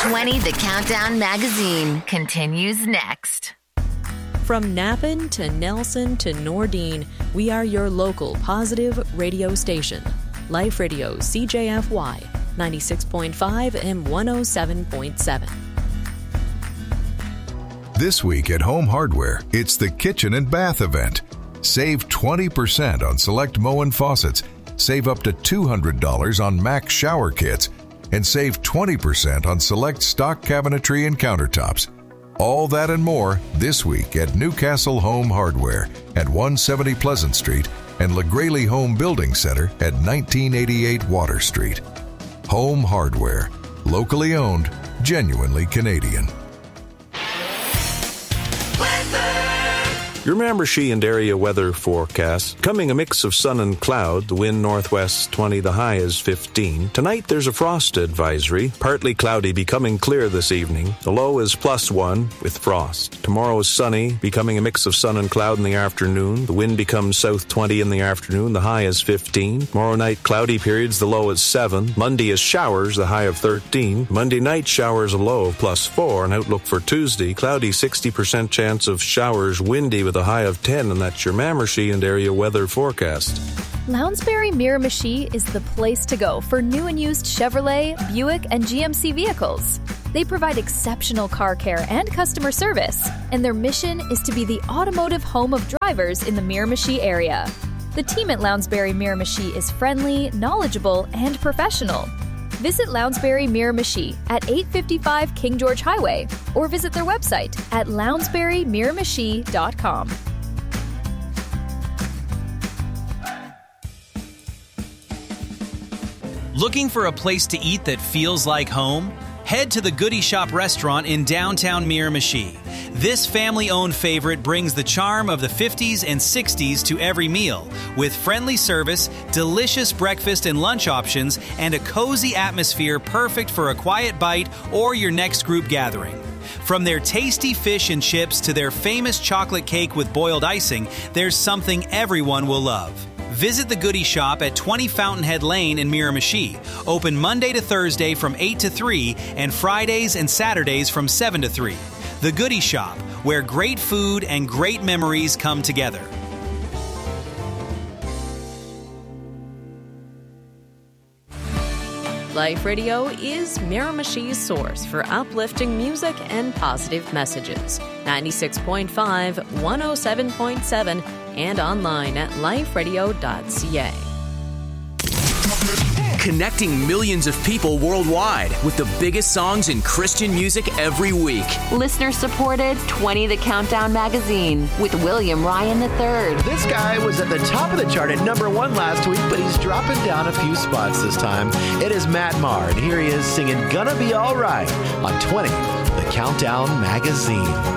20, the Countdown Magazine, continues next. From Napan to Nelson to Nordine, we are your local positive radio station. Life Radio CJFY 96.5 and 107.7. This week at Home Hardware, it's the Kitchen and Bath event. Save 20% on select Moen faucets, save up to $200 on Max shower kits, and save 20% on select stock cabinetry and countertops. All that and more this week at Newcastle Home Hardware at 170 Pleasant Street and LaGraley Home Building Center at 1988 Water Street. Home Hardware, locally owned, genuinely Canadian. Your Miramichi and area weather forecast. Coming a mix of sun and cloud. The wind northwest 20, the high is 15. Tonight there's a frost advisory. Partly cloudy, becoming clear this evening. The low is +1 with frost. Tomorrow is sunny, becoming a mix of sun and cloud in the afternoon. The wind becomes south 20 in the afternoon. The high is 15. Tomorrow night, cloudy periods. The low is 7. Monday is showers, the high of 13. Monday night, showers, a low of +4. An outlook for Tuesday, cloudy, 60% chance of showers, windy with a high of 10, and that's your Miramichi and area weather forecast. Lounsbury Miramichi is the place to go for new and used Chevrolet, Buick, and GMC vehicles. They provide exceptional car care and customer service, and their mission is to be the automotive home of drivers in the Miramichi area. The team at Lounsbury Miramichi is friendly, knowledgeable, and professional. Visit Lounsbury Miramichi at 855 King George Highway or visit their website at lounsburymiramichi.com. Looking for a place to eat that feels like home? Head to the Goody Shop restaurant in downtown Miramichi. This family-owned favorite brings the charm of the 50s and 60s to every meal, with friendly service, delicious breakfast and lunch options, and a cozy atmosphere perfect for a quiet bite or your next group gathering. From their tasty fish and chips to their famous chocolate cake with boiled icing, there's something everyone will love. Visit the Goody Shop at 20 Fountainhead Lane in Miramichi. Open Monday to Thursday from 8 to 3 and Fridays and Saturdays from 7 to 3. The Goody Shop, where great food and great memories come together. Life Radio is Miramichi's source for uplifting music and positive messages. 96.5, 107.7, and online at liferadio.ca. Connecting millions of people worldwide with the biggest songs in Christian music every week. Listener-supported 20 The Countdown Magazine with William Ryan III. This guy was at the top of the chart at number 1 last week, but he's dropping down a few spots this time. It is Matt Maher, and here he is singing Gonna Be Alright on 20 The Countdown Magazine.